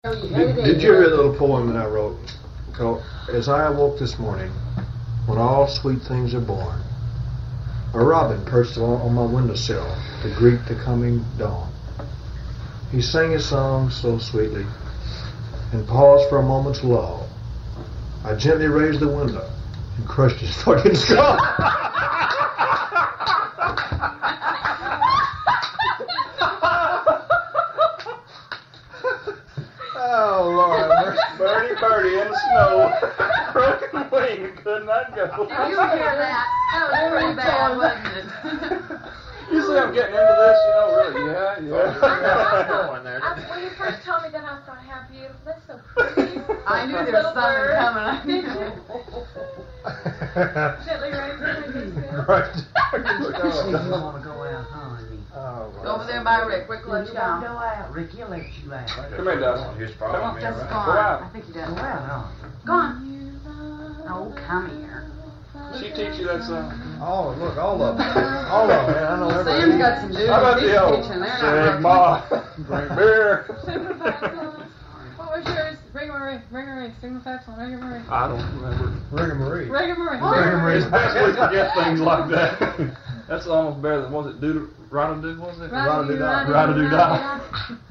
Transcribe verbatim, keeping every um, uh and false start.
Did, did you hear the little poem that I wrote? Called, As I awoke this morning, when all sweet things are born, a robin perched on, on my windowsill to greet the coming dawn. He sang his song so sweetly and paused for a moment's lull. I gently raised the window and crushed his fucking skull. Oh, Lord. Birdie, birdie in the snow. Broken wing, could not go. Did you hear that? That was pretty bad, wasn't it? You see I'm getting into this, you know, really. Yeah, yeah. yeah. I, when you first told me that, I thought, how beautiful. That's so pretty. I knew there was something coming. I knew. Gently raising his Right. You want to go out, huh, honey? Oh, Go over there by Rick. Rick will let You you want to out. go out? Rick, he'll let you out. Come here, Dustin. He's Come on. me, Just right? go on. Go out. I think he does. Go out, huh? Go on. Oh, come here. She teach you that song? Oh, look, all of them. All of them, man. I know everybody. Sam's got some dudes How about he's the old teaching. They're Sig not Ma, drink beer? What was yours? Rigamarie, Rigamarie, Sigma on Rigamarie. I don't remember. Rigamarie. Rigamarie. Rigamarie. It's best we forget things like that. That's almost better than, was it, do, Rada do, was it? Rada-doo-dah. Rada-doo-dah.